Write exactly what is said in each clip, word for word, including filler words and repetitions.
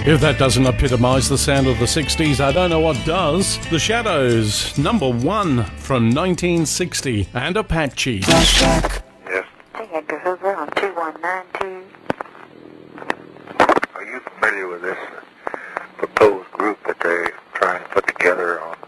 If that doesn't epitomise the sound of the sixties, I don't know what does. The Shadows, number one from nineteen sixty, and Apache. Yes. Hey, Edgar Hoover on two one nine two. Are you familiar with this uh, proposed group that they're trying to put together on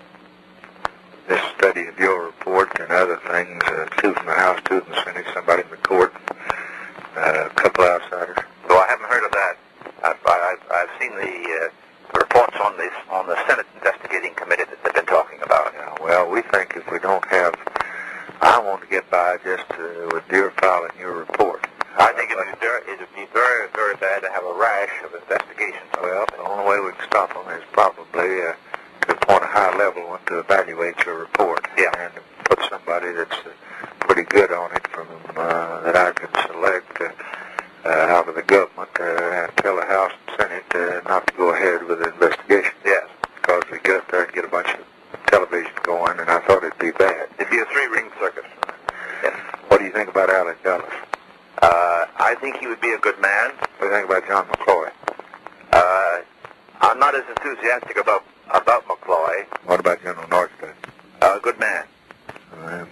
this study of your report and other things? Uh, two from the House, two from the Senate, somebody in the court, uh, a couple outsiders. No, I haven't heard of that. I've, I've, I've seen the uh, reports on this on the Senate investigating committee that they've been talking about. Yeah, well, we think if we don't have, I want to get by just uh, with deer filing your report. I think it would be very, it would be very, very bad to have a rash of investigations. Well, the only way we can stop them is probably uh, to appoint a high-level one to evaluate your report. Yeah. And put somebody that's uh, pretty good on it from uh, that I can select uh, uh, out of the government uh, and tell the House and Senate uh, not to go ahead with the investigation. Yes. Because we get up there and get a bunch of television going, and I thought it'd be bad. It'd be a three-ring circus. Yes. What do you think about Allen Dulles? Uh, I think he would be a good man. What do you think about John McCloy? Uh, I'm not as enthusiastic about about McCloy. What about General Northcutt? A good man. Um,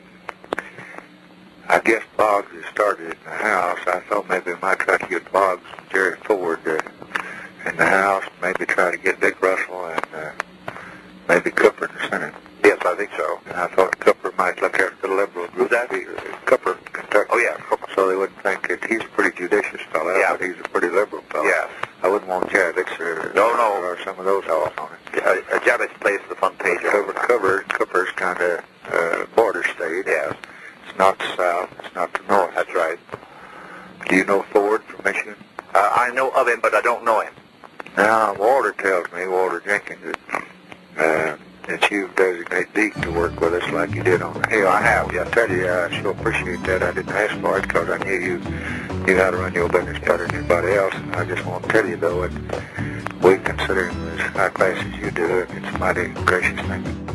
I guess Boggs has started in the House. I thought maybe we might try to get Boggs and Jerry Ford uh, in the House, maybe try to get Dick Russell and uh, maybe Cooper in the Senate. Yes, I think so. And I thought Cooper might look after the liberal group. Who's that? Be, uh, Cooper, Kentucky. Oh, yeah, Cooper. So they wouldn't think that he's a pretty judicious fellow, Yeah. but he's a pretty liberal fellow. Yeah. I wouldn't want Javits or, No, no. or some of those fellows on it. Uh, uh, Javits plays the front page. Cover, cover, Cooper's kind of uh, border state. Yes. It's not the south, it's not the north. That's right. Do you know Ford from Michigan? Uh, I know of him, but I don't know him. Now, Walter tells me, Walter Jenkins, that, uh, that you've designated Deke to work with us like you did on the Hill. I have, yes. I tell you, I sure appreciate that. I didn't ask for it because I knew you knew how to run your business better than anybody else. And I just want to tell you, though, that we consider him as high class as you do, and it's a mighty gracious thing.